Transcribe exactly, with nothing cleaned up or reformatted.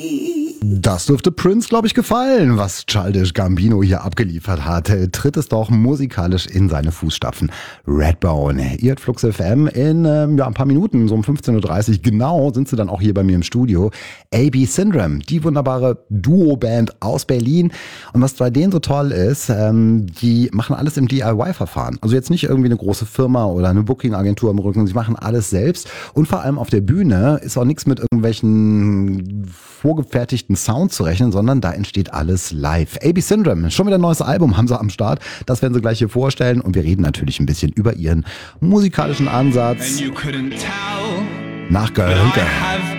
Das dürfte Prince, glaube ich, gefallen, was Childish Gambino hier abgeliefert hat. Tritt es doch musikalisch in seine Fußstapfen. Redbone, ihr hört Flux F M in ähm, ja, ein paar Minuten, so um fünfzehn Uhr dreißig genau, sind sie dann auch hier bei mir im Studio. A B Syndrome, die wunderbare Duo-Band aus Berlin. Und was bei denen so toll ist, ähm, die machen alles im D I Y-Verfahren. Also jetzt nicht irgendwie eine große Firma oder eine Booking-Agentur am Rücken, sie machen alles selbst. Und vor allem auf der Bühne ist auch nichts mit irgendwelchen vorgefertigten Sound zu rechnen, sondern da entsteht alles live. A B Syndrome, schon wieder ein neues Album haben sie am Start. Das werden sie gleich hier vorstellen und wir reden natürlich ein bisschen über ihren musikalischen Ansatz. Nach Gehörnke.